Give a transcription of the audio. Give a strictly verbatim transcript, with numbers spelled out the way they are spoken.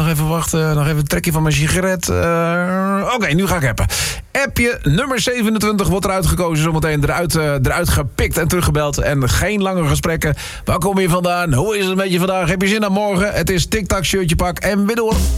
even wachten. Nog even een trekje van mijn sigaret. Uh, Oké, okay, nu ga ik appen. Appje nummer zevenentwintig wordt eruit gekozen. Zometeen eruit, uh, eruit gepikt en teruggebeld. En geen langere gesprekken. Waar kom je vandaan? Hoe is het met je vandaag? Heb je zin aan morgen? Het is tik-tak, shirtje pak en weer door.